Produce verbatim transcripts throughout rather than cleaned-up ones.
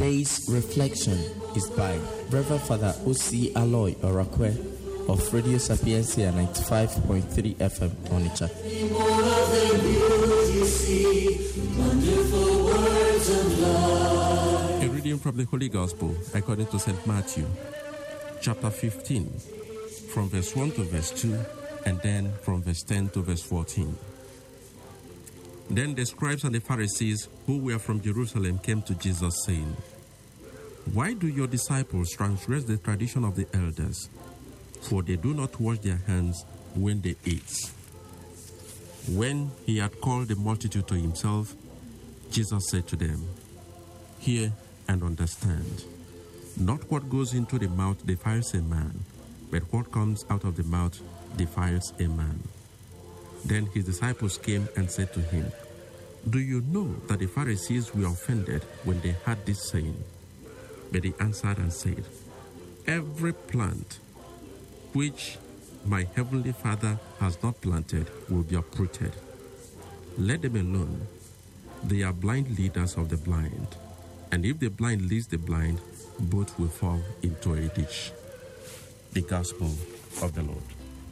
Today's reflection is by Reverend Father O C Aloy Orakwe of Radio Sapiencia ninety-five point three F M Onitsha. A reading from the Holy Gospel according to Saint Matthew, chapter fifteen, from verse one to verse two, and then from verse ten to verse fourteen. Then the scribes and the Pharisees who were from Jerusalem came to Jesus, saying, "Why do your disciples transgress the tradition of the elders? For they do not wash their hands when they eat." When he had called the multitude to himself, Jesus said to them, "Hear and understand. Not what goes into the mouth defiles a man, but what comes out of the mouth defiles a man." Then his disciples came and said to him, "Do you know that the Pharisees were offended when they heard this saying?" But he answered and said, "Every plant which my heavenly Father has not planted will be uprooted. Let them alone. They are blind leaders of the blind. And if the blind leads the blind, both will fall into a ditch." The Gospel of the Lord.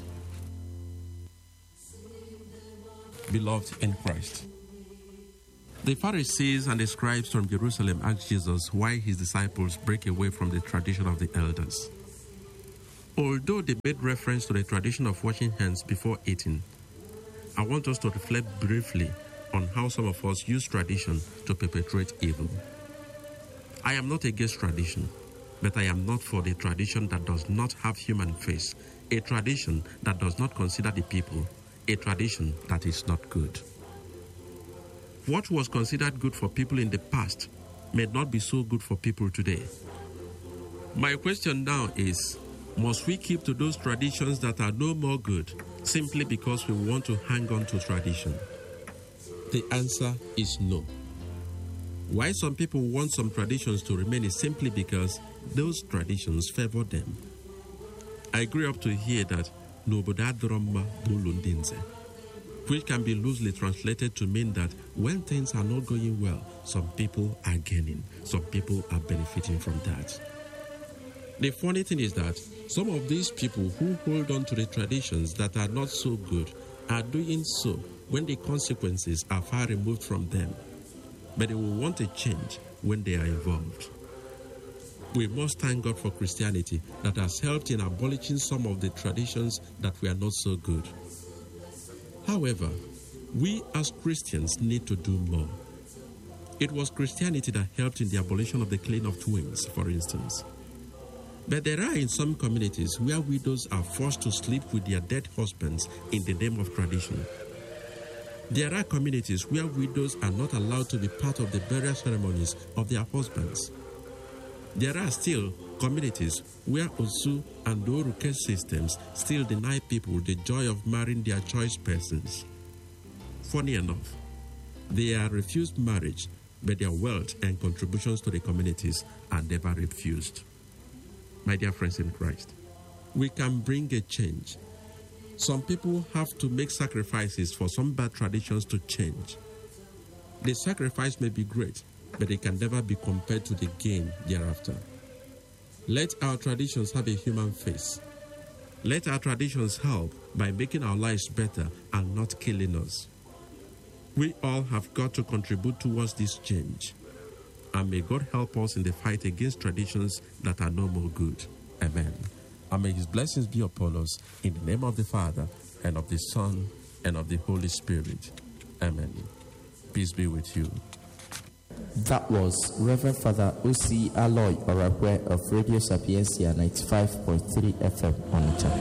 Beloved in Christ, the Pharisees and the scribes from Jerusalem asked Jesus why his disciples break away from the tradition of the elders. Although they made reference to the tradition of washing hands before eating, I want us to reflect briefly on how some of us use tradition to perpetrate evil. I am not against tradition, but I am not for the tradition that does not have human face, a tradition that does not consider the people, a tradition that is not good. What was considered good for people in the past may not be so good for people today. My question now is, must we keep to those traditions that are no more good simply because we want to hang on to tradition? The answer is no. Why some people want some traditions to remain is simply because those traditions favor them. I grew up to hear that Nobodadroma Bulundinze, which can be loosely translated to mean that when things are not going well, some people are gaining, some people are benefiting from that. The funny thing is that some of these people who hold on to the traditions that are not so good are doing so when the consequences are far removed from them, but they will want a change when they are involved. We must thank God for Christianity that has helped in abolishing some of the traditions that were not so good. However, we as Christians need to do more. It was Christianity that helped in the abolition of the killing of twins, for instance. But there are in some communities where widows are forced to sleep with their dead husbands in the name of tradition. There are communities where widows are not allowed to be part of the burial ceremonies of their husbands. There are still communities where Osu and Oruke systems still deny people the joy of marrying their choice persons. Funny enough, they are refused marriage, but their wealth and contributions to the communities are never refused. My dear friends in Christ, we can bring a change. Some people have to make sacrifices for some bad traditions to change. The sacrifice may be great, but it can never be compared to the gain thereafter. Let our traditions have a human face. Let our traditions help by making our lives better and not killing us. We all have got to contribute towards this change. And may God help us in the fight against traditions that are no more good. Amen. And may his blessings be upon us in the name of the Father, and of the Son, and of the Holy Spirit. Amen. Peace be with you. That was Reverend Father O C Aloy Orakwe of Radio Sapiencia ninety-five point three F M Onitsha.